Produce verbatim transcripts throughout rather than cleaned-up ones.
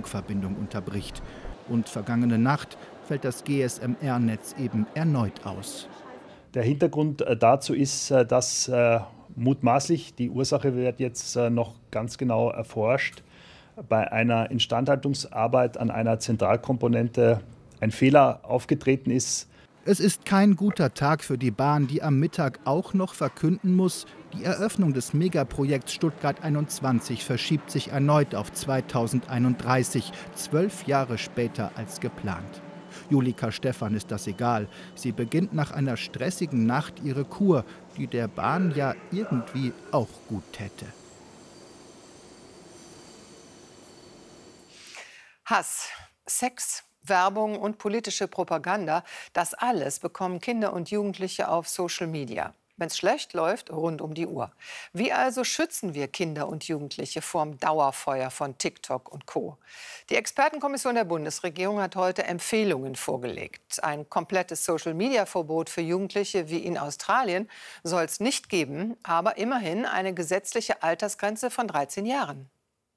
Funkverbindung unterbricht. Und vergangene Nacht fällt das G S M R-Netz eben erneut aus. Der Hintergrund dazu ist, dass äh, mutmaßlich, die Ursache wird jetzt äh, noch ganz genau erforscht, bei einer Instandhaltungsarbeit an einer Zentralkomponente ein Fehler aufgetreten ist. Es ist kein guter Tag für die Bahn, die am Mittag auch noch verkünden muss, die Eröffnung des Megaprojekts Stuttgart einundzwanzig verschiebt sich erneut auf zweitausendeinunddreißig, zwölf Jahre später als geplant. Julika Stephan ist das egal. Sie beginnt nach einer stressigen Nacht ihre Kur, die der Bahn ja irgendwie auch gut täte. Hass, Sex, Werbung und politische Propaganda, das alles bekommen Kinder und Jugendliche auf Social Media. Wenn es schlecht läuft, rund um die Uhr. Wie also schützen wir Kinder und Jugendliche vorm Dauerfeuer von TikTok und Co.? Die Expertenkommission der Bundesregierung hat heute Empfehlungen vorgelegt. Ein komplettes Social-Media-Verbot für Jugendliche wie in Australien soll es nicht geben, aber immerhin eine gesetzliche Altersgrenze von dreizehn Jahren.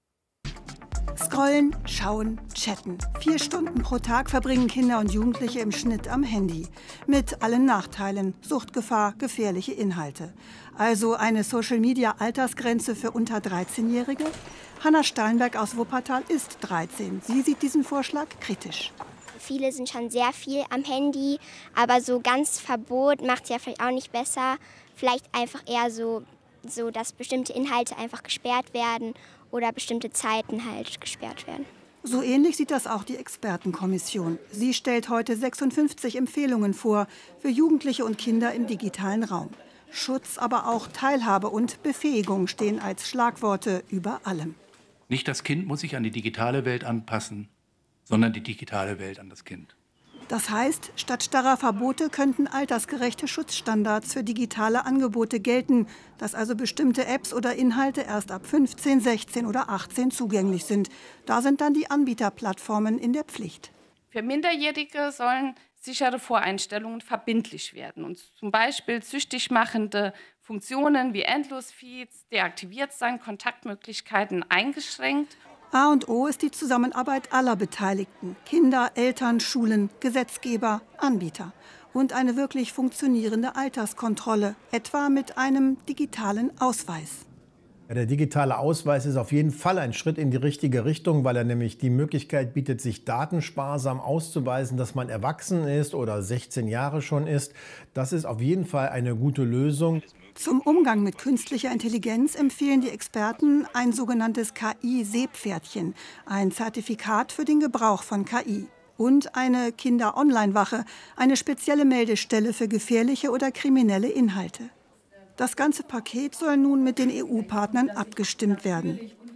Scrollen, schauen, chatten. Vier Stunden pro Tag verbringen Kinder und Jugendliche im Schnitt am Handy. Mit allen Nachteilen, Suchtgefahr, gefährliche Inhalte. Also eine Social-Media-Altersgrenze für unter dreizehnjährige? Hanna Steinberg aus Wuppertal ist dreizehn. Sie sieht diesen Vorschlag kritisch. Viele sind schon sehr viel am Handy, aber so ganz Verbot macht es ja vielleicht auch nicht besser. Vielleicht einfach eher so, so, dass bestimmte Inhalte einfach gesperrt werden oder bestimmte Zeiten halt gesperrt werden. So ähnlich sieht das auch die Expertenkommission. Sie stellt heute sechsundfünfzig Empfehlungen vor für Jugendliche und Kinder im digitalen Raum. Schutz, aber auch Teilhabe und Befähigung stehen als Schlagworte über allem. Nicht das Kind muss sich an die digitale Welt anpassen, sondern die digitale Welt an das Kind. Das heißt, statt starrer Verbote könnten altersgerechte Schutzstandards für digitale Angebote gelten, dass also bestimmte Apps oder Inhalte erst ab fünfzehn, sechzehn oder achtzehn zugänglich sind. Da sind dann die Anbieterplattformen in der Pflicht. Für Minderjährige sollen sichere Voreinstellungen verbindlich werden und zum Beispiel süchtig machende Funktionen wie Endlosfeeds deaktiviert sein, Kontaktmöglichkeiten eingeschränkt. A und O ist die Zusammenarbeit aller Beteiligten, Kinder, Eltern, Schulen, Gesetzgeber, Anbieter und eine wirklich funktionierende Alterskontrolle, etwa mit einem digitalen Ausweis. Der digitale Ausweis ist auf jeden Fall ein Schritt in die richtige Richtung, weil er nämlich die Möglichkeit bietet, sich datensparsam auszuweisen, dass man erwachsen ist oder sechzehn Jahre schon ist. Das ist auf jeden Fall eine gute Lösung. Zum Umgang mit künstlicher Intelligenz empfehlen die Experten ein sogenanntes K I-Seepferdchen, ein Zertifikat für den Gebrauch von K I. Und eine Kinder-Online-Wache, eine spezielle Meldestelle für gefährliche oder kriminelle Inhalte. Das ganze Paket soll nun mit den E U-Partnern abgestimmt werden.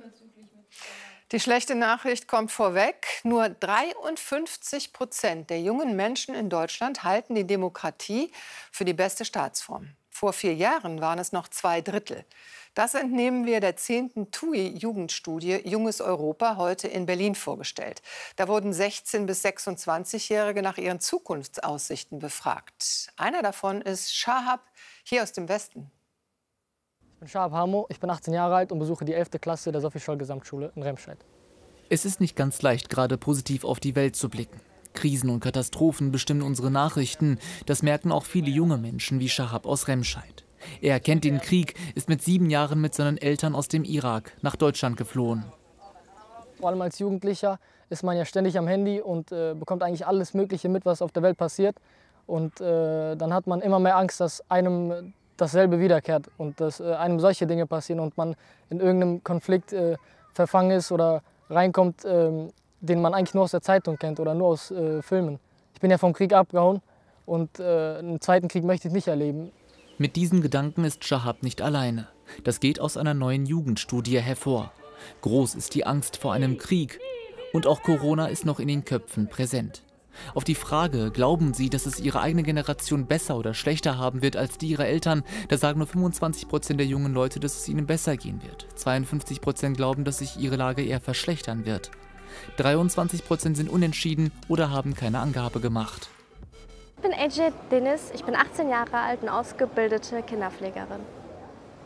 Die schlechte Nachricht kommt vorweg. Nur dreiundfünfzig Prozent der jungen Menschen in Deutschland halten die Demokratie für die beste Staatsform. Vor vier Jahren waren es noch zwei Drittel. Das entnehmen wir der zehnten T U I-Jugendstudie Junges Europa heute in Berlin vorgestellt. Da wurden sechzehn- bis sechsundzwanzigjährige nach ihren Zukunftsaussichten befragt. Einer davon ist Shahab, hier aus dem Westen. Ich bin Shahab Hamo, ich bin achtzehn Jahre alt und besuche die elfte Klasse der Sophie-Scholl-Gesamtschule in Remscheid. Es ist nicht ganz leicht, gerade positiv auf die Welt zu blicken. Krisen und Katastrophen bestimmen unsere Nachrichten. Das merken auch viele junge Menschen wie Shahab aus Remscheid. Er kennt den Krieg, ist mit sieben Jahren mit seinen Eltern aus dem Irak nach Deutschland geflohen. Vor allem als Jugendlicher ist man ja ständig am Handy und äh, bekommt eigentlich alles Mögliche mit, was auf der Welt passiert. Und äh, dann hat man immer mehr Angst, dass einem dasselbe wiederkehrt und dass äh, einem solche Dinge passieren und man in irgendeinem Konflikt äh, verfangen ist oder reinkommt, äh, den man eigentlich nur aus der Zeitung kennt oder nur aus äh, Filmen. Ich bin ja vom Krieg abgehauen und äh, einen zweiten Krieg möchte ich nicht erleben. Mit diesen Gedanken ist Shahab nicht alleine. Das geht aus einer neuen Jugendstudie hervor. Groß ist die Angst vor einem Krieg und auch Corona ist noch in den Köpfen präsent. Auf die Frage, glauben Sie, dass es Ihre eigene Generation besser oder schlechter haben wird als die Ihrer Eltern, da sagen nur fünfundzwanzig Prozent der jungen Leute, dass es ihnen besser gehen wird. zweiundfünfzig Prozent glauben, dass sich ihre Lage eher verschlechtern wird. dreiundzwanzig Prozent sind unentschieden oder haben keine Angabe gemacht. Ich bin Ece Deniz, ich bin achtzehn Jahre alt und ausgebildete Kinderpflegerin.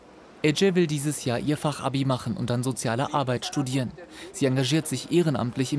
Ece will dieses Jahr ihr Fachabi machen und dann soziale Arbeit studieren. Sie engagiert sich ehrenamtlich im